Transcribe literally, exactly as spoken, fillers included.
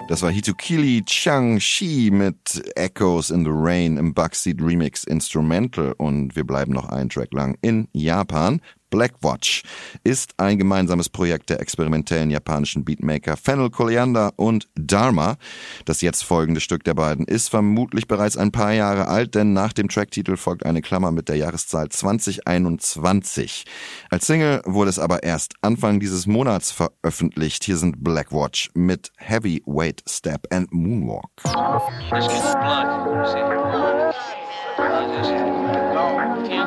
Das war Hitokili Chang-shi mit Echoes in the Rain im Buckseat Remix Instrumental. Und wir bleiben noch einen Track lang in Japan. Blackwatch ist ein gemeinsames Projekt der experimentellen japanischen Beatmaker Fennel Coliander und Dharma. Das jetzt folgende Stück der beiden ist vermutlich bereits ein paar Jahre alt, denn nach dem Tracktitel folgt eine Klammer mit der Jahreszahl zwanzig einundzwanzig. Als Single wurde es aber erst Anfang dieses Monats veröffentlicht. Hier sind Blackwatch mit Heavyweight Step and Moonwalk.